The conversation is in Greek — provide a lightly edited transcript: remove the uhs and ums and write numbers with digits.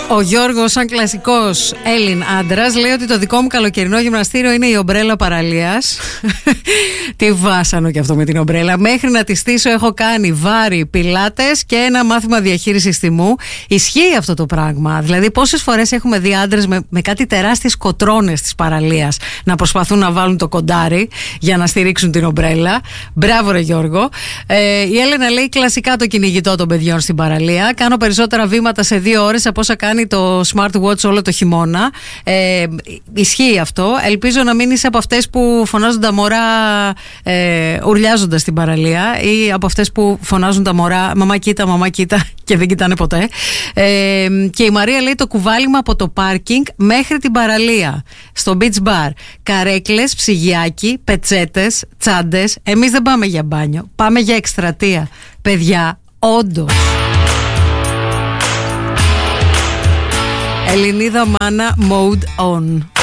Ο Γιώργος, σαν κλασικός Έλλην άντρας, λέει ότι το δικό μου καλοκαιρινό γυμναστήριο είναι η ομπρέλα παραλίας. Τι βάσανο κι αυτό με την ομπρέλα. Μέχρι να τη στήσω έχω κάνει βάρη, πιλάτες και ένα μάθημα διαχείρισης θυμού. Ισχύει αυτό το πράγμα. Δηλαδή, πόσες φορές έχουμε δει άντρες με κάτι τεράστιες κοτρώνες της παραλίας να προσπαθούν να βάλουν το κοντάρι για να στηρίξουν την ομπρέλα. Μπράβο, ρε Γιώργο. Η Έλενα λέει κλασικά το κυνηγητό των παιδιών στην παραλία. Κάνω περισσότερα βήματα σε 2 ώρες από όσα κάνει το smartwatch όλο το χειμώνα. Ισχύει αυτό. Ελπίζω να μην είσαι από αυτές που φωνάζουν τα μωρά ουρλιάζοντας στην παραλία, ή από αυτές που φωνάζουν τα μωρά μαμά κοίτα και δεν κοιτάνε ποτέ. Και η Μαρία λέει το κουβάλιμα από το πάρκινγκ μέχρι την παραλία στο beach bar. Καρέκλες, ψυγιάκι, πετσέτες, τσάντες. Εμείς δεν πάμε για μπάνιο, πάμε για εκστρατεία. Παιδιά, όντως. Ελληνίδα μάνα, mode on.